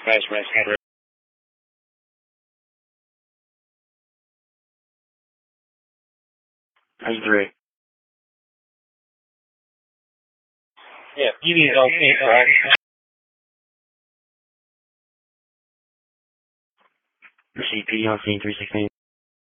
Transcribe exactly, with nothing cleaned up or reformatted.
Nice, nice. That's great. Yeah, T V is okay, correct? C P on scene three sixteen.